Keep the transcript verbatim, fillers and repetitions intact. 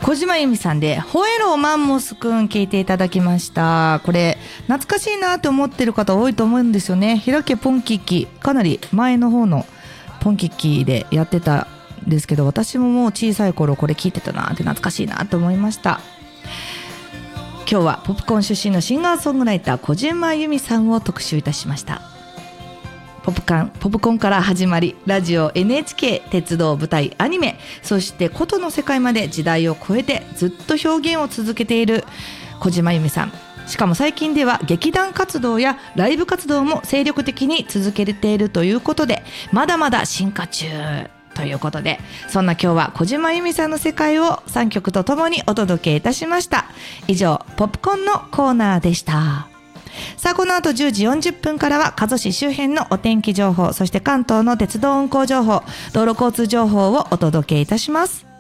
小島由美さんで吠えろマンモスくん聞いていただきました。これ懐かしいなと思ってる方多いと思うんですよね。開けポンキッキ、かなり前の方のポンキッキでやってたんですけど、私ももう小さい頃これ聞いてたなって懐かしいなと思いました。今日はポップコーン出身のシンガーソングライター小島由美さんを特集いたしました。ポップカンポップコーンから始まり、ラジオ、 エヌエイチケー、鉄道、舞台、アニメ、そして琴の世界まで時代を超えてずっと表現を続けている小島由美さん。しかも最近では劇団活動やライブ活動も精力的に続けているということで、まだまだ進化中ということで、そんな今日は小島由美さんの世界をさんきょくとともにお届けいたしました。以上、ポップコーンのコーナーでした。さあ、この後じゅうじよんじゅっぷんからは加須市周辺のお天気情報、そして関東の鉄道運行情報、道路交通情報をお届けいたします。